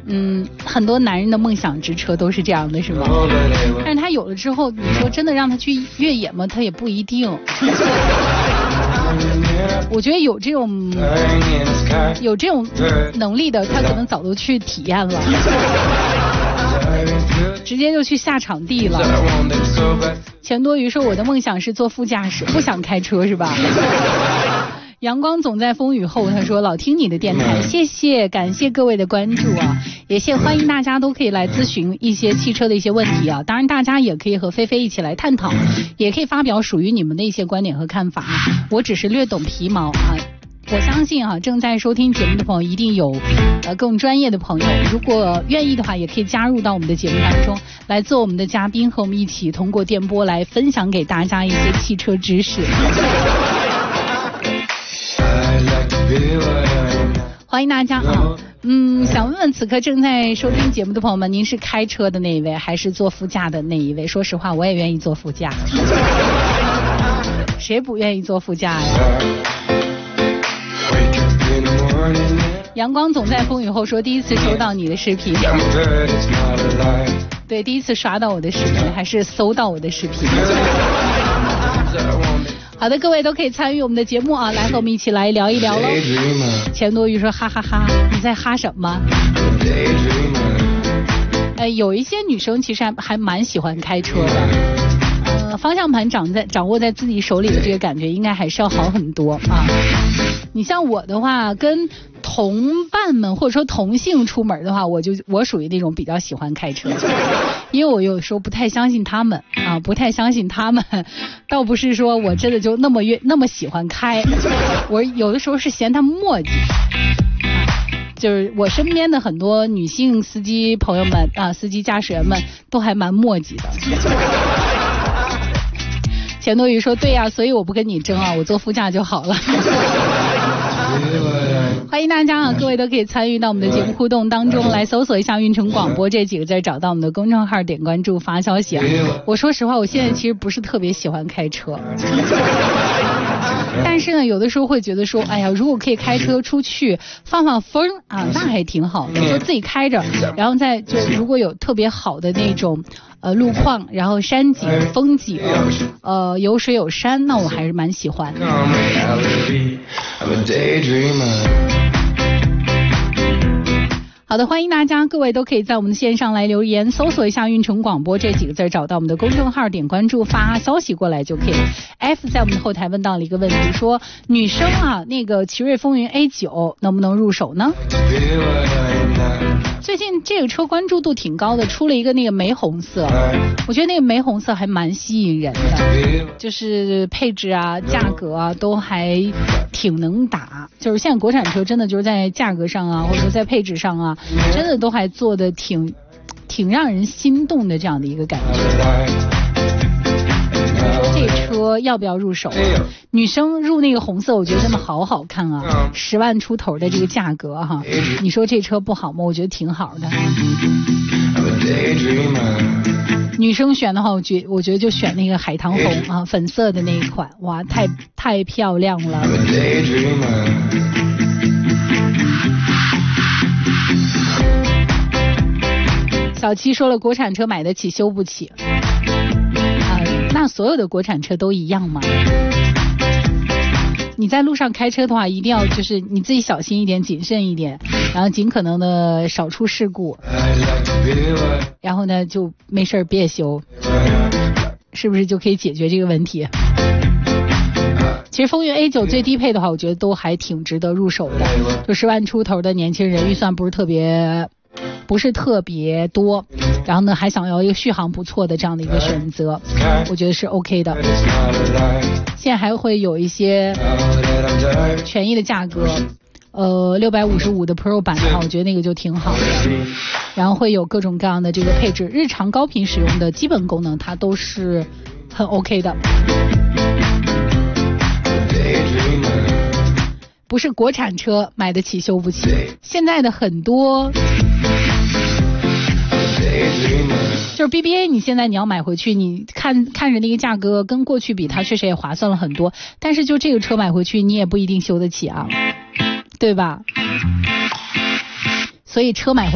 很多男人的梦想之车都是这样的，是吗？但是他有了之后，你说真的让他去越野吗？他也不一定。我觉得有这种能力的，他可能早都去体验了，直接就去下场地了。钱多余说我的梦想是做副驾驶，不想开车是吧？阳光总在风雨后，他说老听你的电台，谢谢，感谢各位的关注啊，也欢迎大家都可以来咨询一些汽车的一些问题啊，当然大家也可以和菲菲一起来探讨，也可以发表属于你们的一些观点和看法，我只是略懂皮毛啊。我相信正在收听节目的朋友一定有更专业的朋友，如果愿意的话也可以加入到我们的节目当中来做我们的嘉宾，和我们一起通过电波来分享给大家一些汽车知识。欢迎大家啊！想问问此刻正在收听节目的朋友们，您是开车的那一位还是坐副驾的那一位？说实话我也愿意坐副驾，谁不愿意坐副驾呀？阳光总在风雨后说第一次收到你的视频，对，第一次刷到我的视频还是搜到我的视频。好的，各位都可以参与我们的节目啊，来和我们一起来聊一聊喽。钱多余说哈哈哈，你在哈什么？有一些女生其实还蛮喜欢开车的，方向盘掌握在自己手里的这个感觉应该还是要好很多啊。你像我的话，跟同伴们或者说同性出门的话，我属于那种比较喜欢开车，因为我有时候不太相信他们啊，倒不是说我真的就那么喜欢开，我有的时候是嫌他磨叽。就是我身边的很多女性司机朋友们啊，司机驾驶员们都还蛮磨叽的。钱多余说对呀，所以我不跟你争啊，我坐副驾就好了。欢迎大家啊，各位都可以参与到我们的节目互动当中来，搜索一下运城广播这几个字，找到我们的公众号，点关注发消息啊。我说实话，我现在其实不是特别喜欢开车，但是呢有的时候会觉得说，哎呀，如果可以开车出去放放风啊，那还挺好的，就自己开着，然后再就如果有特别好的那种路况，然后山景风景，有水有山，那我还是蛮喜欢的。好的，欢迎大家，各位都可以在我们的线上来留言，搜索一下运城广播这几个字，找到我们的公众号，点关注发消息过来就可以了。F 在我们的后台问到了一个问题，说女生啊，那个奇瑞风云 A9 能不能入手呢？最近这个车关注度挺高的，出了一个那个玫红色，我觉得那个玫红色还蛮吸引人的，就是配置啊价格啊都还挺能打，就是现在国产车真的就是在价格上啊，或者说在配置上啊，真的都还做的挺让人心动的这样的一个感觉。这车要不要入手？女生入那个红色，我觉得真的好好看啊！10万出头的这个价格哈，你说这车不好吗？我觉得挺好的。女生选的话，我觉得就选那个海棠红啊，粉色的那一款，哇，太漂亮了。小七说了，国产车买得起修不起。那所有的国产车都一样吗？你在路上开车的话，一定要就是你自己小心一点，谨慎一点，然后尽可能的少出事故，然后呢就没事别修，是不是就可以解决这个问题？其实风云 A9 最低配的话，我觉得都还挺值得入手的，就10万出头的年轻人，预算不是特别多，然后呢还想要一个续航不错的这样的一个选择，我觉得是 OK 的。现在还会有一些权益的价格，655的 Pro 版的话，我觉得那个就挺好的，然后会有各种各样的这个配置，日常高频使用的基本功能它都是很 OK 的。不是国产车买得起修不起，现在的很多就是 BBA， 你现在你要买回去，你看着那个价格跟过去比，它确实也划算了很多，但是就这个车买回去，你也不一定修得起啊，对吧？所以车买回